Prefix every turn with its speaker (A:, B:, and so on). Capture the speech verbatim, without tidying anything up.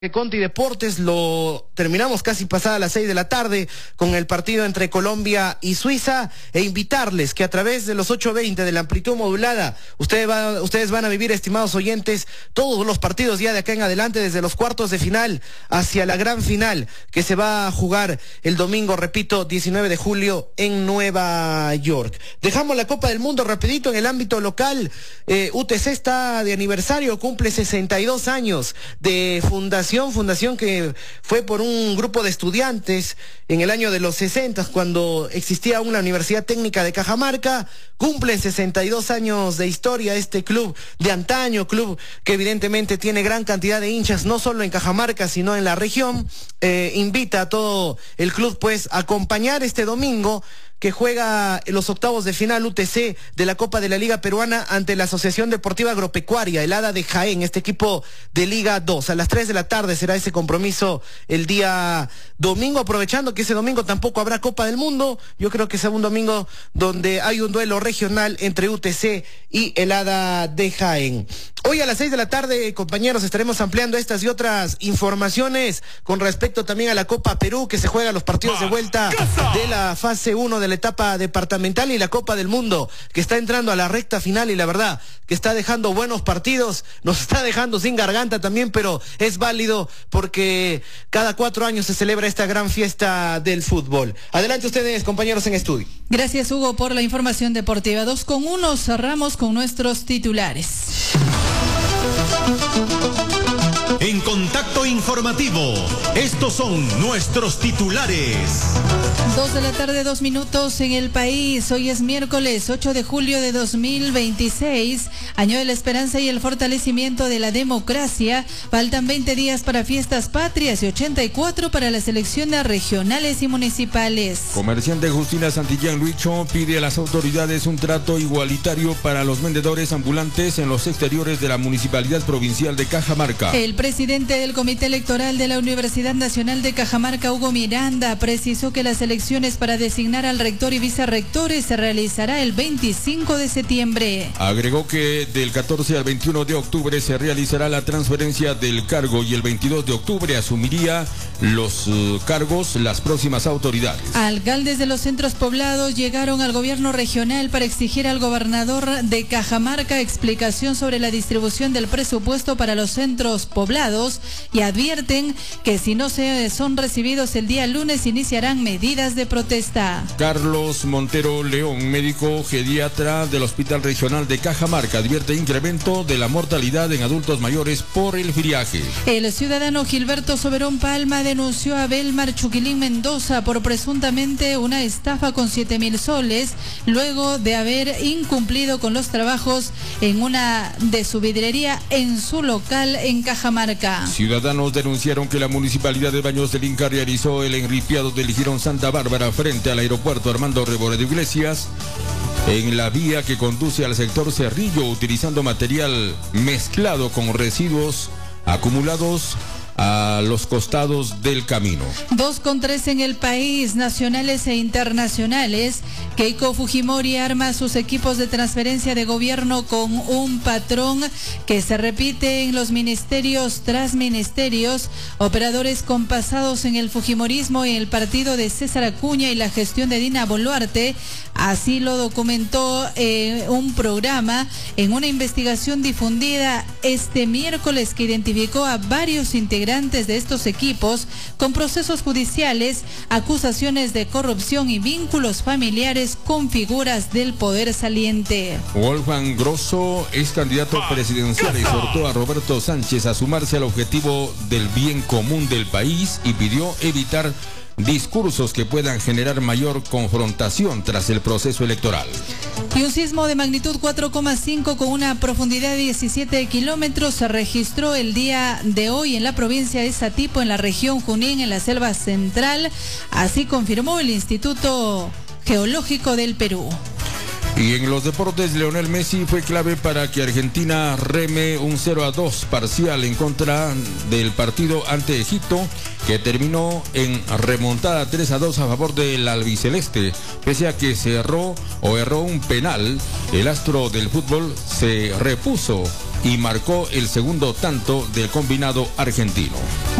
A: Conti Deportes lo terminamos casi pasada las seis de la tarde con el partido entre Colombia y Suiza, e invitarles que a través de los ocho veinte de la amplitud modulada ustedes, va, ustedes van a vivir, estimados oyentes, todos los partidos ya de acá en adelante, desde los cuartos de final hacia la gran final que se va a jugar el domingo, repito, diecinueve de julio en Nueva York. Dejamos la Copa del Mundo rapidito en el ámbito local. eh, U T C está de aniversario, cumple sesenta y dos años de fundación. Fundación que fue por un grupo de estudiantes en el año de los sesenta, cuando existía aún la Universidad Técnica de Cajamarca. Cumple sesenta y dos años de historia este club de antaño, club que evidentemente tiene gran cantidad de hinchas, no solo en Cajamarca, sino en la región. Eh, invita a todo el club pues a acompañar este domingo, que juega los octavos de final U T C de la Copa de la Liga Peruana ante la Asociación Deportiva Agropecuaria, el Hada de Jaén, este equipo de Liga dos. A las tres de la tarde será ese compromiso el día domingo, aprovechando que ese domingo tampoco habrá Copa del Mundo. Yo creo que será un domingo donde hay un duelo regional entre U T C y el Hada de Jaén. Hoy a las seis de la tarde, compañeros, estaremos ampliando estas y otras informaciones con respecto también a la Copa Perú, que se juega los partidos de vuelta de la fase uno de la etapa departamental, y la Copa del Mundo, que está entrando a la recta final y la verdad que está dejando buenos partidos, nos está dejando sin garganta también, pero es válido porque cada cuatro años se celebra esta gran fiesta del fútbol. Adelante ustedes, compañeros en estudio.
B: Gracias, Hugo, por la información deportiva. Dos con uno, cerramos con nuestros titulares.
C: En Contacto Informativo, estos son nuestros titulares.
B: Dos de la tarde, dos minutos en el país. Hoy es miércoles ocho de julio de dos mil veintiséis, año de la esperanza y el fortalecimiento de la democracia. Faltan veinte días para fiestas patrias y ochenta y cuatro para las elecciones regionales y municipales.
D: Comerciante Justina Santillán Luicho pide a las autoridades un trato igualitario para los vendedores ambulantes en los exteriores de la Municipalidad Provincial de Cajamarca.
B: El presidente del Comité Electoral de la Universidad Nacional de Cajamarca, Hugo Miranda, precisó que las elecciones para designar al rector y vicerrectores se realizará el veinticinco de septiembre.
D: Agregó que del catorce al veintiuno de octubre se realizará la transferencia del cargo y el veintidós de octubre asumiría los uh, cargos las próximas autoridades.
B: Alcaldes de los centros poblados llegaron al gobierno regional para exigir al gobernador de Cajamarca explicación sobre la distribución del presupuesto para los centros poblados, y advierten que si no se son recibidos el día lunes iniciarán medidas de protesta.
D: Carlos Montero León, médico geriatra del Hospital Regional de Cajamarca, advierte incremento de la mortalidad en adultos mayores por el friaje.
B: El ciudadano Gilberto Soberón Palma denunció a Belmar Chuquilín Mendoza por presuntamente una estafa con siete mil soles, luego de haber incumplido con los trabajos en una de su vidrería en su local en Cajamarca.
D: Ciudadanos denunciaron que la Municipalidad de Baños del Inca realizó el enripiado del Jirón Santa Bárbara frente al aeropuerto Armando Reboredo Iglesias en la vía que conduce al sector Cerrillo, utilizando material mezclado con residuos acumulados a los costados del camino.
B: Dos con tres en el país, nacionales e internacionales. Keiko Fujimori arma sus equipos de transferencia de gobierno con un patrón que se repite en los ministerios tras ministerios. Operadores compasados en el fujimorismo y el partido de César Acuña y la gestión de Dina Boluarte. Así lo documentó eh, un programa en una investigación difundida este miércoles que identificó a varios integrantes de estos equipos con procesos judiciales, acusaciones de corrupción y vínculos familiares con figuras del poder saliente.
D: Wolfgang Grosso es candidato presidencial y exhortó a Roberto Sánchez a sumarse al objetivo del bien común del país y pidió evitar discursos que puedan generar mayor confrontación tras el proceso electoral.
B: Y un sismo de magnitud cuatro coma cinco con una profundidad de diecisiete kilómetros se registró el día de hoy en la provincia de Satipo, en la región Junín, en la selva central. Así confirmó el Instituto Geológico del Perú.
D: Y en los deportes, Lionel Messi fue clave para que Argentina reme un cero a dos parcial en contra del partido ante Egipto, que terminó en remontada tres a dos a favor del albiceleste. Pese a que se erró o erró un penal, el astro del fútbol se repuso y marcó el segundo tanto del combinado argentino.